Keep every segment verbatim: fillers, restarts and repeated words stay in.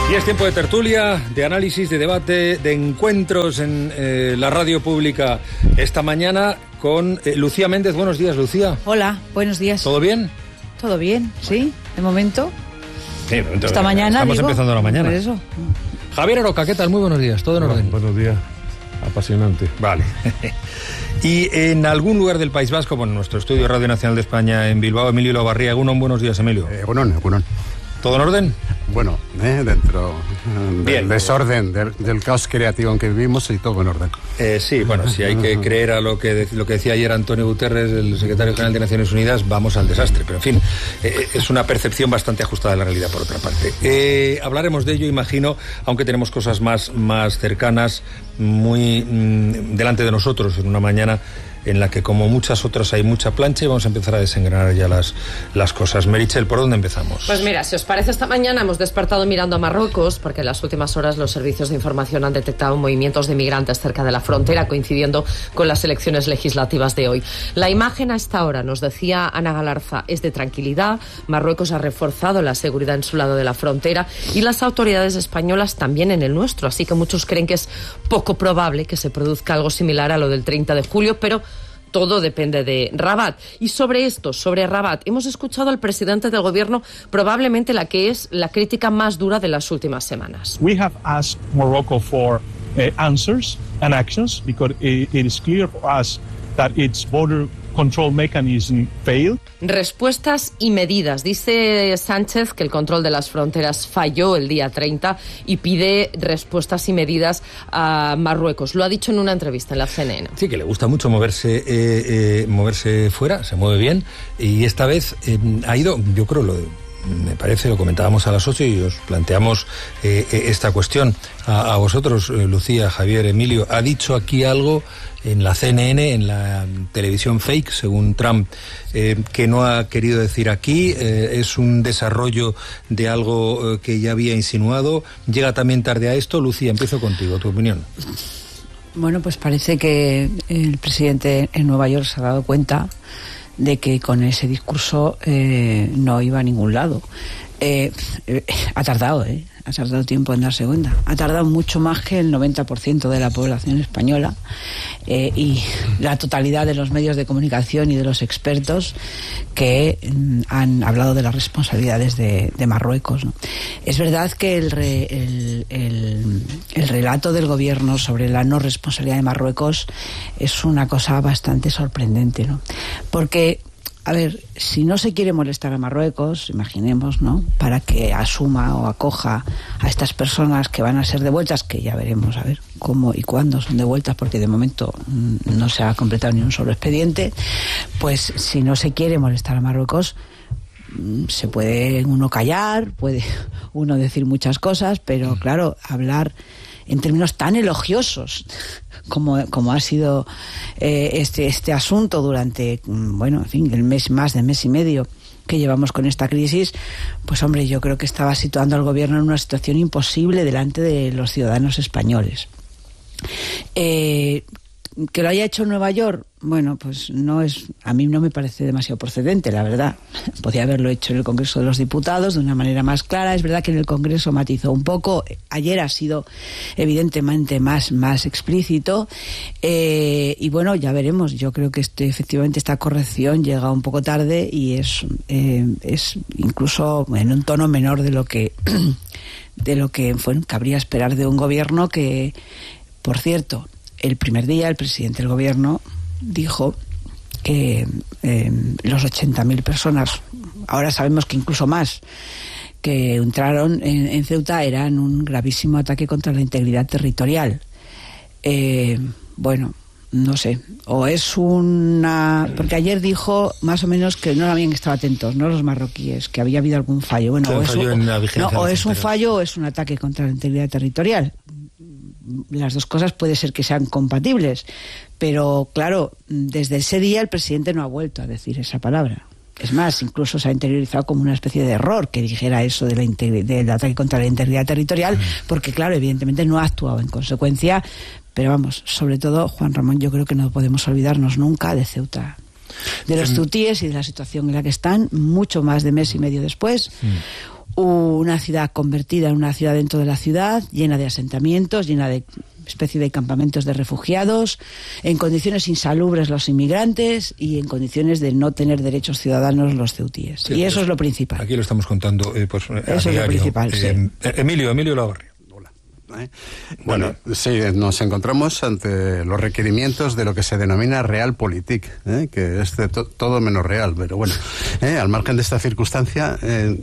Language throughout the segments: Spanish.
Y es tiempo de tertulia, de análisis, de debate, de encuentros en eh, la radio pública esta mañana con eh, Lucía Méndez. Buenos días, Lucía. Hola, buenos días. ¿Todo bien? Todo bien, sí, de momento. Sí, de momento. Esta mañana, Estamos digo, empezando la mañana. Por eso. Javier Aroca, ¿qué tal? Muy buenos días, ¿todo en orden? Buenos días, apasionante. Vale. Y en algún lugar del País Vasco, bueno, nuestro estudio Radio Nacional de España en Bilbao, Emilio Lavarría. Egunon, buenos días, Emilio. Eh, Egunon, Egunon. ¿Todo en orden? Bueno, eh, dentro del Bien. desorden, del, del caos creativo en que vivimos, y todo en orden. Eh, sí, bueno, si hay que creer a lo que, lo que decía ayer Antonio Guterres, el secretario general de Naciones Unidas, vamos al desastre. Pero en fin, eh, es una percepción bastante ajustada a la realidad, por otra parte. Eh, hablaremos de ello, imagino, aunque tenemos cosas más, más cercanas, muy mmm, delante de nosotros en una mañana en la que, como muchas otras, hay mucha plancha, y vamos a empezar a desengranar ya las, las cosas. Meritxell, ¿por dónde empezamos? Pues mira, si os parece, esta mañana hemos despertado mirando a Marruecos, porque en las últimas horas los servicios de información han detectado movimientos de migrantes cerca de la frontera, coincidiendo con las elecciones legislativas de hoy. La imagen a esta hora, nos decía Ana Galarza, es de tranquilidad. Marruecos ha reforzado la seguridad en su lado de la frontera y las autoridades españolas también en el nuestro, así que muchos creen que es poco probable que se produzca algo similar a lo del treinta de julio, pero todo depende de Rabat. Y sobre esto, sobre Rabat, hemos escuchado al presidente del gobierno, probablemente la que es la crítica más dura de las últimas semanas. We have asked Morocco for uh, answers and actions because it, it is clear for us that its border control mechanism failed. Respuestas y medidas. Dice Sánchez que el control de las fronteras falló el día treinta y pide respuestas y medidas a Marruecos. Lo ha dicho en una entrevista en la C N N. Sí, que le gusta mucho moverse eh, eh, moverse fuera, se mueve bien, y esta vez eh, ha ido, yo creo, lo me parece, lo comentábamos a las ocho y os planteamos eh, esta cuestión a, a vosotros, eh, Lucía, Javier, Emilio. Ha dicho aquí algo en la C N N, en la televisión fake, según Trump, eh, que no ha querido decir aquí. Eh, es un desarrollo de algo eh, que ya había insinuado. Llega también tarde a esto. Lucía, empiezo contigo, tu opinión. Bueno, pues parece que el presidente en Nueva York se ha dado cuenta de que con ese discurso eh, no iba a ningún lado. Eh, eh, ha tardado, ¿eh? Ha tardado tiempo en darse cuenta. Ha tardado mucho más que el noventa por ciento de la población española eh, y la totalidad de los medios de comunicación y de los expertos que mm, han hablado de las responsabilidades de, de Marruecos, ¿no? Es verdad que el, re, el, el, el relato del gobierno sobre la no responsabilidad de Marruecos es una cosa bastante sorprendente, ¿no? Porque, a ver, si no se quiere molestar a Marruecos, imaginemos, ¿no?, para que asuma o acoja a estas personas que van a ser devueltas, que ya veremos a ver cómo y cuándo son devueltas, porque de momento no se ha completado ni un solo expediente, pues si no se quiere molestar a Marruecos, se puede uno callar, puede uno decir muchas cosas, pero claro, hablar en términos tan elogiosos como, como ha sido eh, este, este asunto durante, bueno, en fin, el mes, más de mes y medio que llevamos con esta crisis, pues hombre, yo creo que estaba situando al gobierno en una situación imposible delante de los ciudadanos españoles. Eh, que lo haya hecho en Nueva York, bueno, pues no es, a mí no me parece demasiado procedente, la verdad. Podía haberlo hecho en el Congreso de los Diputados de una manera más clara. Es verdad que en el Congreso matizó un poco. Ayer ha sido evidentemente más, más explícito. Eh, y bueno, ya veremos. Yo creo que este, efectivamente esta corrección llega un poco tarde y es, eh, es incluso en un tono menor de lo que, de lo que bueno, cabría esperar de un gobierno que, por cierto, el primer día el presidente del gobierno dijo que eh, los ochenta mil personas, ahora sabemos que incluso más, que entraron en, en Ceuta eran un gravísimo ataque contra la integridad territorial. Eh, bueno, no sé, o es una... Porque ayer dijo más o menos que no habían estado atentos, ¿no?, los marroquíes, que había habido algún fallo. Bueno, o, es, un, no, o es un fallo o es un ataque contra la integridad territorial. Las dos cosas puede ser que sean compatibles, pero claro, desde ese día el presidente no ha vuelto a decir esa palabra. Es más, incluso se ha interiorizado como una especie de error que dijera eso de la integri- del ataque contra la integridad territorial, porque claro, evidentemente no ha actuado en consecuencia. Pero vamos, sobre todo, Juan Ramón, yo creo que no podemos olvidarnos nunca de Ceuta, de los ceutíes y de la situación en la que están, mucho más de mes y medio después. una ciudad convertida en una ciudad dentro de la ciudad, llena de asentamientos, llena de especie de campamentos de refugiados, en condiciones insalubres los inmigrantes y en condiciones de no tener derechos ciudadanos los ceutíes. Sí, y eso es lo principal. Aquí lo estamos contando. Eh, pues, eso es lo principal, eh, sí. Emilio, Emilio Lavarria. ¿Eh? Bueno, sí, nos encontramos ante los requerimientos de lo que se denomina realpolitik, ¿eh? que es de to todo menos real, pero bueno, ¿eh? al margen de esta circunstancia, eh,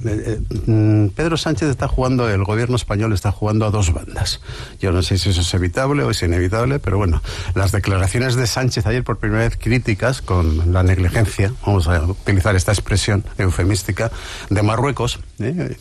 eh, Pedro Sánchez está jugando, el gobierno español está jugando a dos bandas. Yo no sé si eso es evitable o es inevitable, pero bueno, las declaraciones de Sánchez ayer por primera vez críticas con la negligencia, vamos a utilizar esta expresión eufemística, de Marruecos, ¿eh?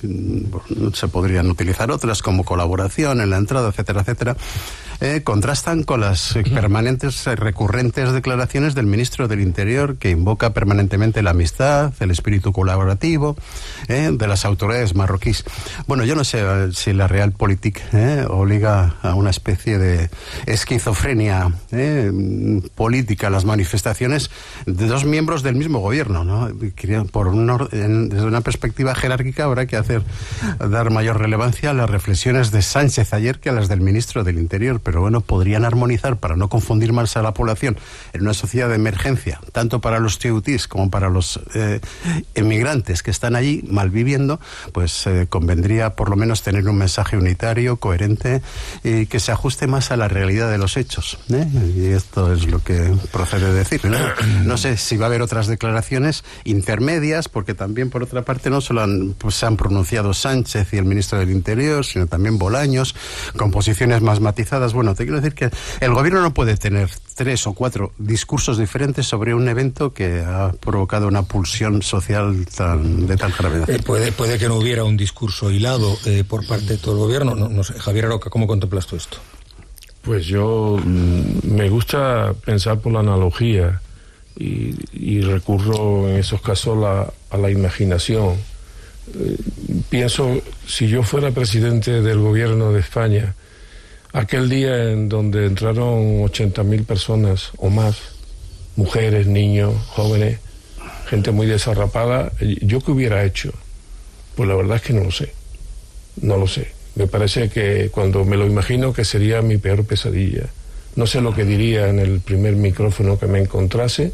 se podrían utilizar otras como colaboración en la entrada, etcétera, etcétera, eh, contrastan con las eh, permanentes, eh, recurrentes declaraciones del ministro del Interior, que invoca permanentemente la amistad, el espíritu colaborativo eh, de las autoridades marroquíes. Bueno, yo no sé eh, si la realpolitik eh, obliga a una especie de esquizofrenia eh, política a las manifestaciones de dos miembros del mismo gobierno, ¿no? Por un orden, desde una perspectiva jerárquica habrá que hacer dar mayor relevancia a las reflexiones de Sánchez ayer que a las del ministro del Interior, pero bueno, podrían armonizar para no confundir más a la población en una sociedad de emergencia, tanto para los teutís como para los eh, emigrantes que están allí malviviendo, pues eh, convendría por lo menos tener un mensaje unitario, coherente y que se ajuste más a la realidad de los hechos, ¿eh? Y esto es lo que procede decir, ¿no? No sé si va a haber otras declaraciones intermedias, porque también por otra parte no solo han, pues, se han pronunciado Sánchez y el ministro del Interior, sino también Bolaños, con posiciones más matizadas. Bueno, te quiero decir que el gobierno no puede tener tres o cuatro discursos diferentes sobre un evento que ha provocado una pulsión social tan, de tal gravedad. Eh, puede, puede que no hubiera un discurso hilado eh, por parte de todo el gobierno. No, no sé, Javier Aroca, ¿cómo contemplas tú esto? Pues yo mmm, me gusta pensar por la analogía y, y recurro en esos casos la, a la imaginación. Eh, pienso, si yo fuera presidente del gobierno de España, aquel día en donde entraron ochenta mil personas o más, mujeres, niños, jóvenes, gente muy desarrapada, ¿yo qué hubiera hecho? Pues la verdad es que no lo sé, no lo sé. Me parece que cuando me lo imagino que sería mi peor pesadilla. No sé lo que diría en el primer micrófono que me encontrase.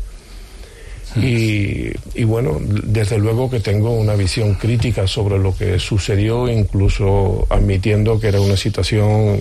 Y, y bueno, desde luego que tengo una visión crítica sobre lo que sucedió, incluso admitiendo que era una situación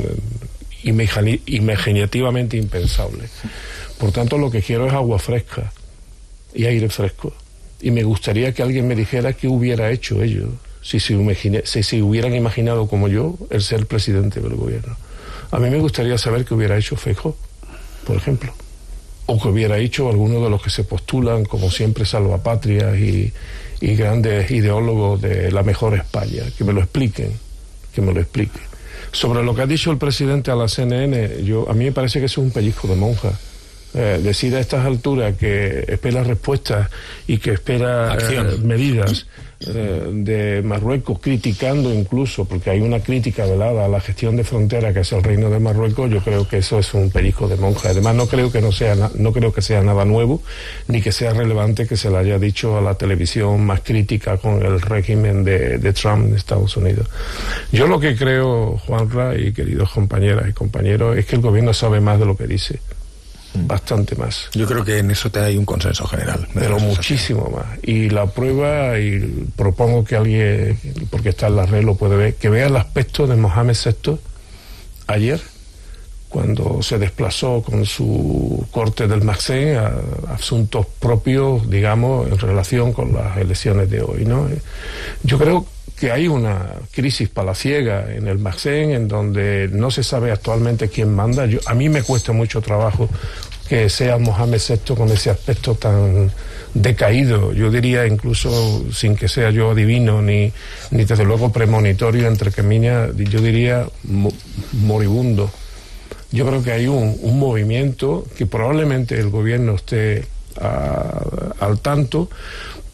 imaginativamente impensable. Por tanto, lo que quiero es agua fresca y aire fresco. Y me gustaría que alguien me dijera qué hubiera hecho ellos si se, imagine, si se hubieran imaginado como yo el ser presidente del gobierno. A mí me gustaría saber qué hubiera hecho Feijóo, por ejemplo. O que hubiera hecho alguno de los que se postulan como siempre salvapatrias y, y grandes ideólogos de la mejor España. Que me lo expliquen, que me lo expliquen. Sobre lo que ha dicho el presidente a la C N N, yo, a mí me parece que eso es un pellizco de monja. Eh, decir a estas alturas que espera respuestas y que espera eh, medidas eh, de Marruecos, criticando incluso, porque hay una crítica velada a la gestión de frontera que es el Reino de Marruecos, yo creo que eso es un pellizco de monja. Además, no creo que no sea no creo que sea nada nuevo, ni que sea relevante que se le haya dicho a la televisión más crítica con el régimen de, de Trump de Estados Unidos. Yo lo que creo, Juanra y queridos compañeras y compañeros, es que el gobierno sabe más de lo que dice. Bastante más. Yo creo que en eso te hay un consenso general. Pero muchísimo más. Y la prueba, y propongo que alguien, porque está en la red, lo puede ver, que vea el aspecto de Mohamed sexto ayer, cuando se desplazó con su corte del Maxén a, a asuntos propios, digamos, en relación con las elecciones de hoy, ¿no? Yo creo que hay una crisis palaciega en el Maxén, en donde no se sabe actualmente quién manda. Yo, a mí me cuesta mucho trabajo que sea Mohamed sexto con ese aspecto tan decaído, yo diría incluso sin que sea yo adivino ni, ni desde luego premonitorio, entre comillas, yo diría mo, moribundo. Yo creo que hay un, un movimiento que probablemente el gobierno esté a, al tanto,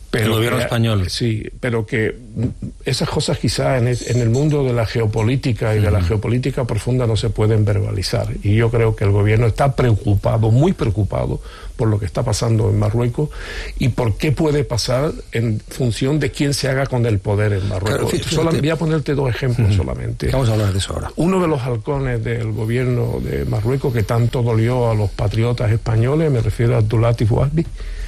Pero el gobierno que, español. Sí, pero que esas cosas quizás en el, en el mundo de la geopolítica y uh-huh. de la geopolítica profunda no se pueden verbalizar. Y yo creo que el gobierno está preocupado, muy preocupado, por lo que está pasando en Marruecos y por qué puede pasar en función de quién se haga con el poder en Marruecos. Claro, Solo, voy a ponerte dos ejemplos uh-huh. solamente. Vamos a hablar de eso ahora. Uno de los halcones del gobierno de Marruecos que tanto dolió a los patriotas españoles, me refiero a Abdulatif Wahbi,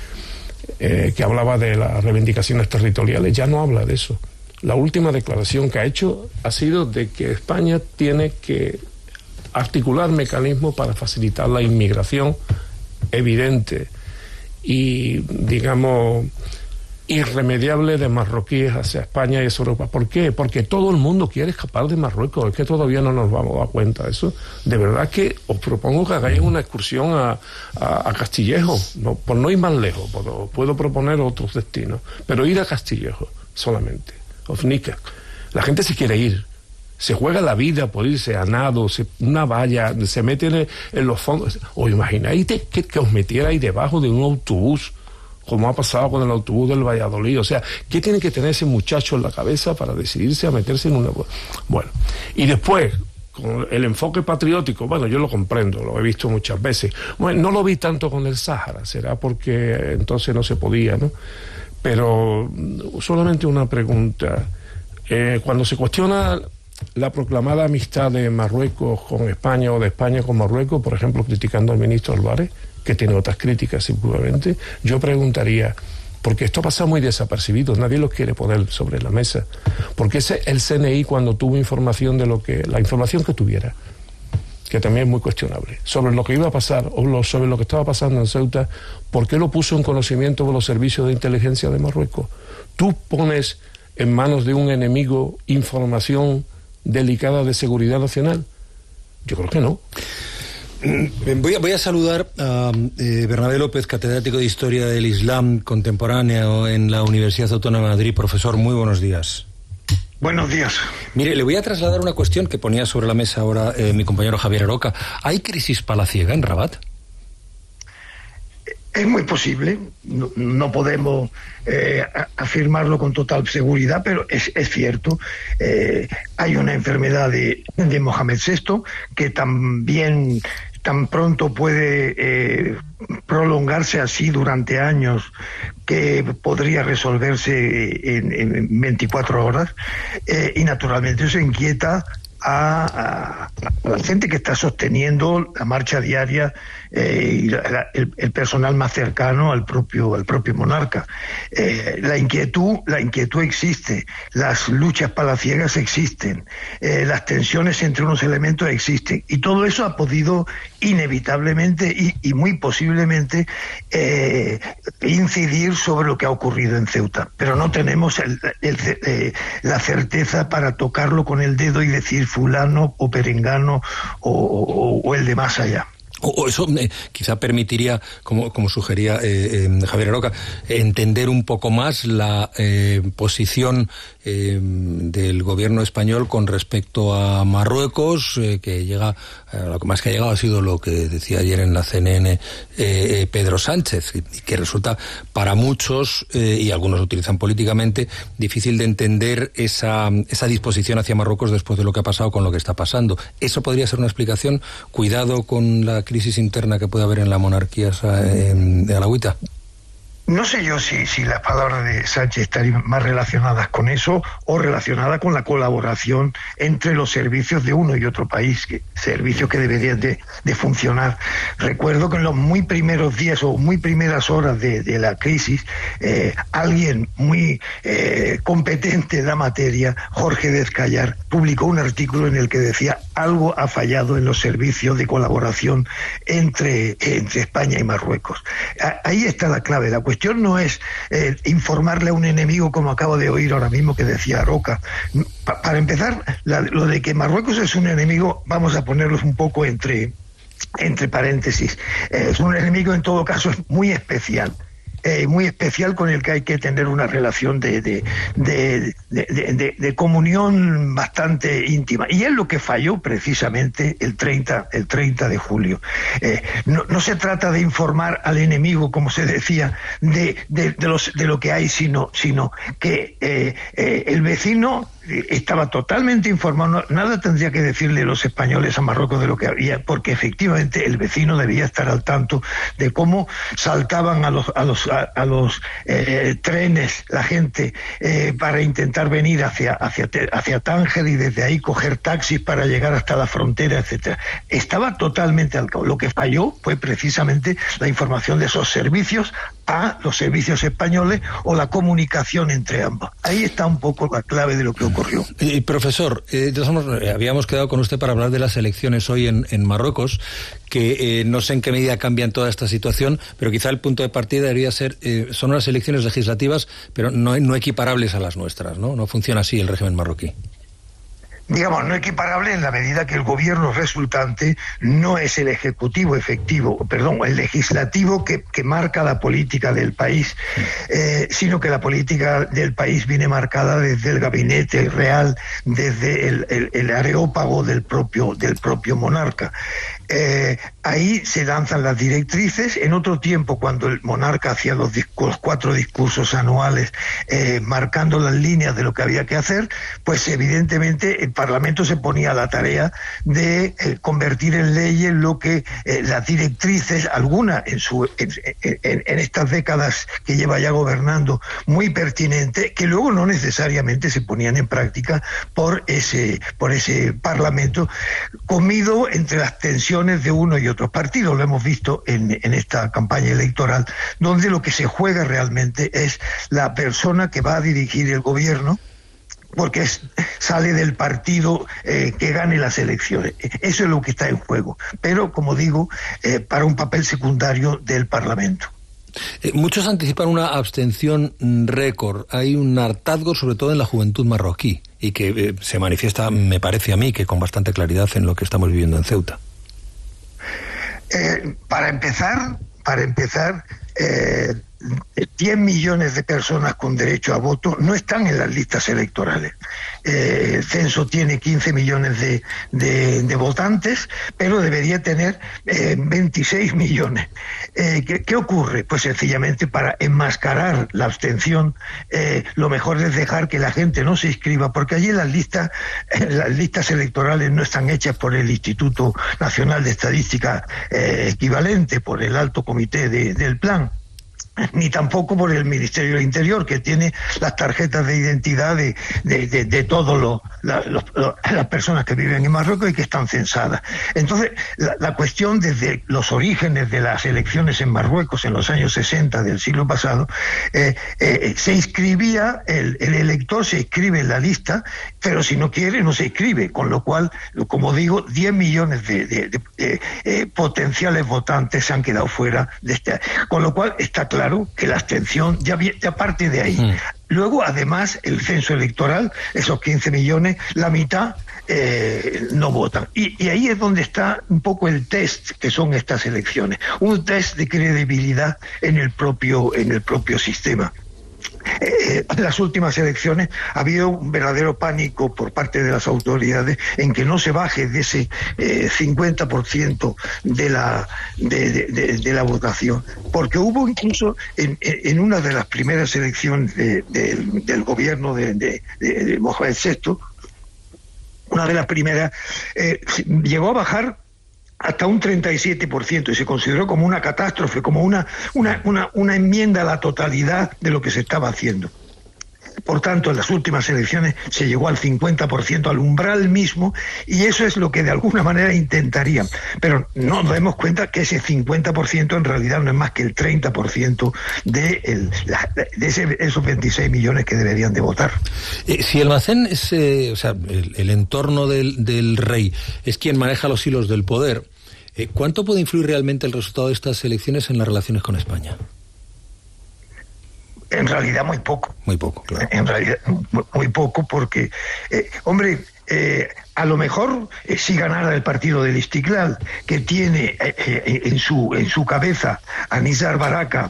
Eh, que hablaba de las reivindicaciones territoriales, ya no habla de eso. La última declaración que ha hecho ha sido de que España tiene que articular mecanismos para facilitar la inmigración evidente y, digamos, irremediable de marroquíes hacia España y hacia Europa. ¿Por qué? Porque todo el mundo quiere escapar de Marruecos. Es que todavía no nos vamos a dar cuenta de eso. De verdad que os propongo que hagáis una excursión a, a, a Castillejo, no, por no ir más lejos, puedo, puedo proponer otros destinos, pero ir a Castillejo solamente, Ofnica. La gente se quiere ir, se juega la vida por irse a nado, se, una valla, se mete en, en los fondos. ¿Os imagináis que, que os metierais debajo de un autobús, como ha pasado con el autobús del Valladolid? O sea, ¿qué tiene que tener ese muchacho en la cabeza para decidirse a meterse en una... Bueno, y después, con el enfoque patriótico, bueno, yo lo comprendo, lo he visto muchas veces. Bueno, no lo vi tanto con el Sáhara, será porque entonces no se podía, ¿no? Pero solamente una pregunta. Eh, cuando se cuestiona la proclamada amistad de Marruecos con España o de España con Marruecos, por ejemplo, criticando al ministro Álvarez, que tiene otras críticas simplemente, yo preguntaría, porque esto pasa muy desapercibido, nadie lo quiere poner sobre la mesa, porque ese, el C N I cuando tuvo información de lo que, la información que tuviera, que también es muy cuestionable, sobre lo que iba a pasar o lo, sobre lo que estaba pasando en Ceuta, ¿por qué lo puso en conocimiento de los servicios de inteligencia de Marruecos? Tú pones en manos de un enemigo información delicada de seguridad nacional. Yo creo que no. Voy a, voy a saludar a eh, Bernabé López, catedrático de Historia del Islam Contemporáneo en la Universidad Autónoma de Madrid. Profesor, muy buenos días. Buenos días. Mire, le voy a trasladar una cuestión que ponía sobre la mesa ahora eh, mi compañero Javier Aroca. ¿Hay crisis palaciega en Rabat? Es muy posible, no, no podemos eh, afirmarlo con total seguridad, pero es, es cierto. Eh, hay una enfermedad de, de Mohamed sexto que también tan pronto puede eh, prolongarse así durante años, que podría resolverse en, en veinticuatro horas, eh, y naturalmente eso inquieta A, a, a la gente que está sosteniendo la marcha diaria eh, y la, la, el, el personal más cercano al propio al propio monarca. Eh, la inquietud la inquietud existe, las luchas palaciegas existen, eh, las tensiones entre unos elementos existen, y todo eso ha podido inevitablemente y, y muy posiblemente eh, incidir sobre lo que ha ocurrido en Ceuta, pero no tenemos el, el, eh, la certeza para tocarlo con el dedo y decir fulano o perengano o, o, o el de más allá. O eso eh, quizá permitiría, como, como sugería eh, eh, Javier Aroca, entender un poco más la eh, posición eh, del gobierno español con respecto a Marruecos, eh, que llega, eh, lo que más que ha llegado ha sido lo que decía ayer en la C N N eh, eh, Pedro Sánchez, y que resulta para muchos, eh, y algunos lo utilizan políticamente, difícil de entender esa, esa disposición hacia Marruecos después de lo que ha pasado con lo que está pasando. ¿Eso podría ser una explicación? Cuidado con la crisis interna que puede haber en la monarquía eh, alauita. No sé yo si, si las palabras de Sánchez estarían más relacionadas con eso o relacionadas con la colaboración entre los servicios de uno y otro país, que, servicios que deberían de, de funcionar. Recuerdo que en los muy primeros días o muy primeras horas de, de la crisis, eh, alguien muy eh, competente en la materia, Jorge Dezcayar, publicó un artículo en el que decía algo ha fallado en los servicios de colaboración entre, entre España y Marruecos. Ahí está la clave. La cuestión no es eh, informarle a un enemigo, como acabo de oír ahora mismo que decía Aroca. Pa para empezar, la, lo de que Marruecos es un enemigo, vamos a ponerlos un poco entre, entre paréntesis. Eh, es un enemigo, en todo caso, es muy especial. eh, muy especial con el que hay que tener una relación de, de, de, de, de, de, de comunión bastante íntima. Y es lo que falló precisamente el treinta, el treinta de julio. Eh, no, no se trata de informar al enemigo, como se decía, de, de, de, los, de lo que hay, sino, sino que eh, eh, el vecino estaba totalmente informado, nada tendría que decirle los españoles a Marruecos de lo que había, porque efectivamente el vecino debía estar al tanto de cómo saltaban a los a los a, a los eh, trenes la gente eh, para intentar venir hacia hacia hacia Tánger y desde ahí coger taxis para llegar hasta la frontera, etcétera. Estaba totalmente al cabo. Lo que falló fue precisamente la información de esos servicios a los servicios españoles o la comunicación entre ambos. Ahí está un poco la clave de lo que ocurrió. Y, profesor, eh, somos, eh, habíamos quedado con usted para hablar de las elecciones hoy en, en Marruecos, que eh, no sé en qué medida cambian toda esta situación, pero quizá el punto de partida debería ser, eh, son unas elecciones legislativas, pero no, no equiparables a las nuestras, ¿no? No funciona así el régimen marroquí. Digamos, no equiparable en la medida que el gobierno resultante no es el ejecutivo efectivo, perdón, el legislativo que, que marca la política del país, eh, sino que la política del país viene marcada desde el gabinete real, desde el, el, el areópago del propio, del propio monarca. Eh, ahí se lanzan las directrices. En otro tiempo, cuando el monarca hacía los, los cuatro discursos anuales eh, marcando las líneas de lo que había que hacer, pues evidentemente el Parlamento se ponía a la tarea de eh, convertir en leyes lo que eh, las directrices, algunas en, su, en, en, en estas décadas que lleva ya gobernando, muy pertinente, que luego no necesariamente se ponían en práctica por ese, por ese Parlamento, comido entre las tensiones de uno y otro partido. Lo hemos visto en, en esta campaña electoral, donde lo que se juega realmente es la persona que va a dirigir el gobierno, porque es, sale del partido eh, que gane las elecciones. Eso es lo que está en juego, pero como digo, eh, para un papel secundario del Parlamento. Eh, muchos anticipan una abstención récord. Hay un hartazgo, sobre todo en la juventud marroquí, y que eh, se manifiesta, me parece a mí, que con bastante claridad en lo que estamos viviendo en Ceuta. Eh, para empezar, para empezar, eh, diez millones de personas con derecho a voto no están en las listas electorales. Eh, el censo tiene quince millones de, de, de votantes, pero debería tener eh, veintiséis millones. Eh, ¿qué, ¿Qué ocurre? Pues sencillamente para enmascarar la abstención, eh, lo mejor es dejar que la gente no se inscriba, porque allí las listas, eh, las listas electorales no están hechas por el Instituto Nacional de Estadística eh, equivalente, por el Alto Comité de, del Plan, ni tampoco por el Ministerio del Interior, que tiene las tarjetas de identidad de, de, de, de todas la, las personas que viven en Marruecos y que están censadas. Entonces, la, la cuestión desde los orígenes de las elecciones en Marruecos en los años sesenta del siglo pasado, eh, eh, se inscribía, el, el elector se inscribe en la lista, pero si no quiere no se inscribe, con lo cual, como digo, diez millones de, de, de, de eh, potenciales votantes se han quedado fuera de este, con lo cual está claro Claro que la abstención ya, ya parte de ahí. Mm. Luego, además, el censo electoral, esos quince millones, la mitad eh, no votan. Y, y ahí es donde está un poco el test que son estas elecciones. Un test de credibilidad en el propio, en el propio sistema. Eh, en las últimas elecciones ha habido un verdadero pánico por parte de las autoridades en que no se baje de ese eh, cincuenta por ciento de la, de, de, de, de la votación, porque hubo incluso en, en una de las primeras elecciones de, de, del gobierno de, de, de, de Mohamed sexto, una de las primeras, eh, llegó a bajar hasta un treinta y siete por ciento y se consideró como una catástrofe, como una, una, una, una enmienda a la totalidad de lo que se estaba haciendo. Por tanto, en las últimas elecciones se llegó al cincuenta por ciento, al umbral mismo, y eso es lo que de alguna manera intentarían. Pero no nos damos cuenta que ese cincuenta por ciento en realidad no es más que el treinta por ciento de, el, de ese, esos veintiséis millones que deberían de votar. Eh, si el Almacén es, eh, o sea, el, el entorno del, del rey es quien maneja los hilos del poder, eh, ¿cuánto puede influir realmente el resultado de estas elecciones en las relaciones con España? En realidad muy poco. Muy poco, claro. En realidad muy poco porque, eh, hombre, eh, a lo mejor eh, si ganara el partido del Istiklal, que tiene eh, eh, en su en su cabeza a Nizar Baraka,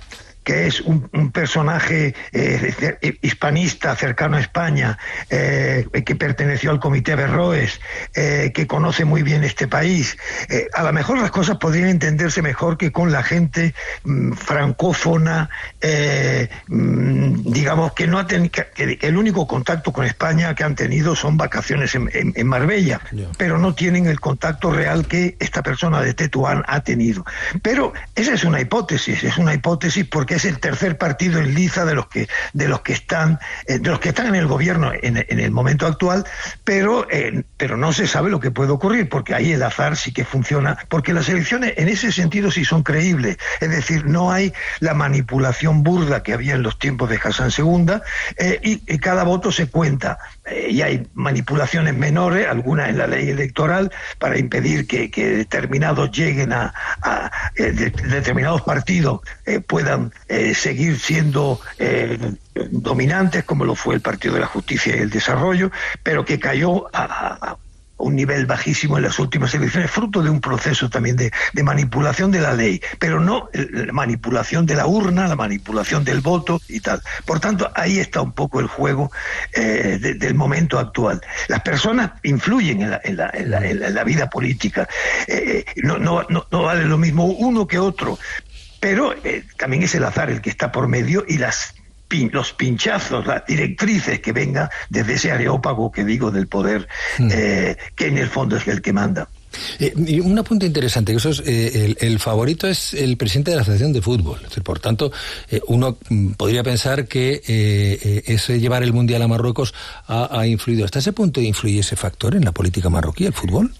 que es un, un personaje eh, hispanista cercano a España, eh, que perteneció al Comité Averroes, eh, que conoce muy bien este país, eh, a lo mejor las cosas podrían entenderse mejor que con la gente mmm, francófona, eh, mmm, digamos que no ha tenido, que, que el único contacto con España que han tenido son vacaciones en, en, en Marbella, yeah. pero no tienen el contacto real que esta persona de Tetuán ha tenido. Pero esa es una hipótesis, es una hipótesis porque es el tercer partido en liza de los que de los que están eh, de los que están en el gobierno en, en el momento actual, pero eh, pero no se sabe lo que puede ocurrir, porque ahí el azar sí que funciona, porque las elecciones en ese sentido sí son creíbles, es decir, no hay la manipulación burda que había en los tiempos de Hassan segunda, eh, y, y cada voto se cuenta, eh, y hay manipulaciones menores, algunas en la ley electoral, para impedir que, que determinados lleguen a, a eh, de, determinados partidos eh, puedan eh, seguir siendo eh, dominantes, como lo fue el Partido de la Justicia y el Desarrollo, pero que cayó a, a un nivel bajísimo en las últimas elecciones, fruto de un proceso también de, de manipulación de la ley, pero no la manipulación de la urna, la manipulación del voto y tal. Por tanto, ahí está un poco el juego eh, de, del momento actual. Las personas influyen en la, en la, en la, en la, en la vida política. Eh, no, no, no, no vale lo mismo uno que otro, pero eh, también es el azar el que está por medio y las los pinchazos, las directrices que vengan desde ese areópago que digo del poder, mm. eh, que en el fondo es el que manda. Eh, y un apunte interesante, que eso es, eh, el, el favorito es el presidente de la Asociación de Fútbol. Es decir, por tanto, eh, uno mm, podría pensar que eh, eh, ese llevar el Mundial a Marruecos ha, ha influido. ¿Hasta ese punto influye ese factor en la política marroquí, el fútbol?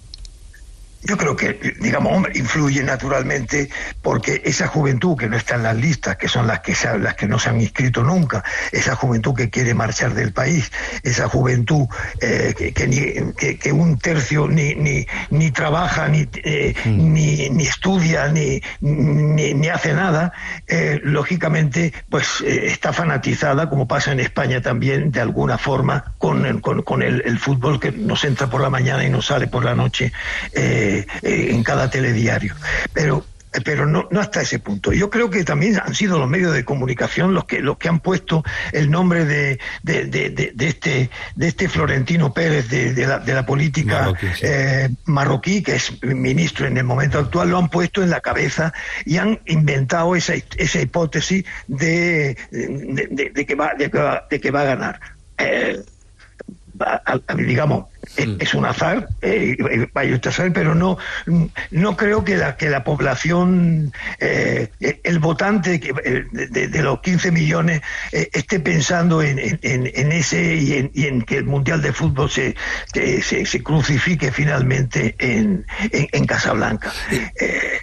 Yo creo que, digamos, hombre, influye naturalmente porque esa juventud que no está en las listas, que son las que se, las que no se han inscrito nunca, esa juventud que quiere marchar del país, esa juventud eh, que, que, ni, que, que un tercio ni ni, ni trabaja, ni, eh, mm. ni ni estudia, ni, ni, ni hace nada, eh, lógicamente pues eh, está fanatizada, como pasa en España también, de alguna forma, con, con, con el, el fútbol que nos entra por la mañana y nos sale por la noche, eh, en cada telediario, pero pero no, no hasta ese punto. Yo creo que también han sido los medios de comunicación los que los que han puesto el nombre de de, de, de, de este de este Florentino Pérez de, de, la, de la política marroquí, sí. eh, marroquí, que es ministro en el momento actual, lo han puesto en la cabeza y han inventado esa esa hipótesis de de, de, de que va de que va, de que va a ganar. Eh, A, a, digamos, es, es un azar, eh, vaya usted a saber, pero no no creo que la que la población, eh, el votante de, de, de los quince millones eh, esté pensando en, en, en ese y en, y en que el Mundial de Fútbol se se, se crucifique finalmente en, en, en Casablanca. Eh,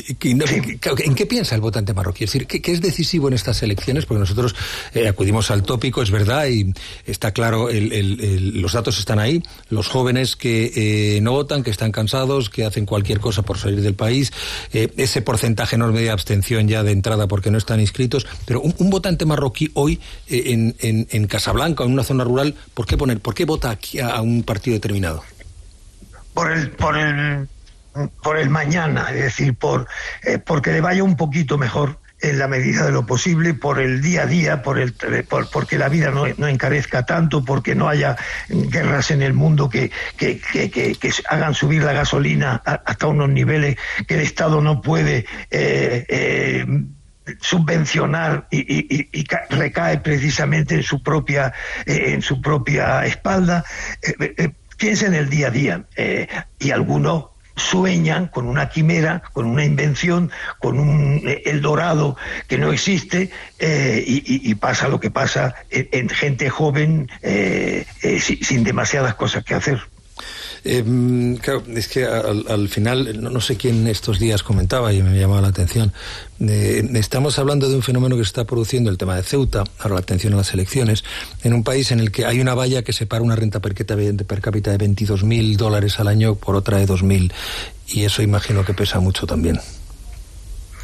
¿En qué piensa el votante marroquí? Es decir, ¿qué, qué es decisivo en estas elecciones? Porque nosotros eh, acudimos al tópico, es verdad, y está claro, el, el, el, los datos están ahí. Los jóvenes que eh, no votan, que están cansados, que hacen cualquier cosa por salir del país, eh, ese porcentaje enorme de abstención ya de entrada porque no están inscritos. Pero un, un votante marroquí hoy eh, en, en, en Casablanca, en una zona rural, ¿por qué poner, por qué vota aquí a, a un partido determinado? Por el, por el por el mañana, es decir, por eh, porque le vaya un poquito mejor en la medida de lo posible, por el día a día, por el por, porque la vida no, no encarezca tanto, porque no haya guerras en el mundo que que, que, que, que hagan subir la gasolina a, hasta unos niveles que el Estado no puede eh, eh, subvencionar y, y, y recae precisamente en su propia eh, en su propia espalda. Eh, eh, piensa en el día a día, eh, y algunos sueñan con una quimera, con una invención, con un Eldorado que no existe, eh, y, y pasa lo que pasa en, en gente joven eh, eh, sin, sin demasiadas cosas que hacer. Eh, claro, es que al, al final, no, no sé quién estos días comentaba y me llamaba la atención, eh, estamos hablando de un fenómeno que se está produciendo, el tema de Ceuta, ahora la atención a las elecciones, en un país en el que hay una valla que separa una renta per cápita, per cápita de veintidós mil dólares al año por otra de dos mil, y eso imagino que pesa mucho también.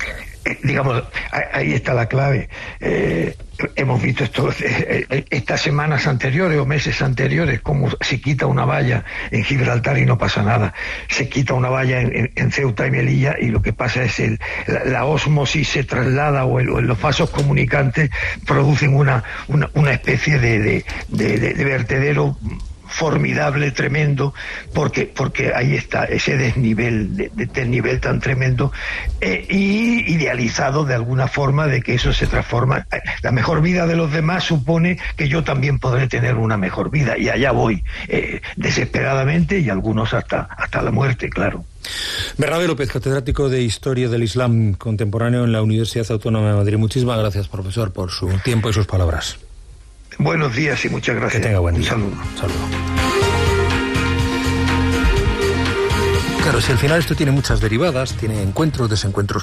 eh, digamos, ahí está la clave. Eh, hemos visto esto, eh, estas semanas anteriores o meses anteriores, cómo se quita una valla en Gibraltar y no pasa nada. Se quita una valla en, en, en Ceuta y Melilla y lo que pasa es el, la, la ósmosis se traslada o, el, o los vasos comunicantes producen una, una, una especie de, de, de, de, de vertedero formidable, tremendo, porque porque ahí está ese desnivel, de, de desnivel tan tremendo, eh, y idealizado de alguna forma de que eso se transforma. La mejor vida de los demás supone que yo también podré tener una mejor vida, y allá voy, eh, desesperadamente, y algunos hasta, hasta la muerte, claro. Bernabé López, catedrático de Historia del Islam Contemporáneo en la Universidad Autónoma de Madrid. Muchísimas gracias, profesor, por su tiempo y sus palabras. Buenos días y muchas gracias. Que tenga buen día. Un saludo. Saludo. Claro, si al final esto tiene muchas derivadas, tiene encuentros, desencuentros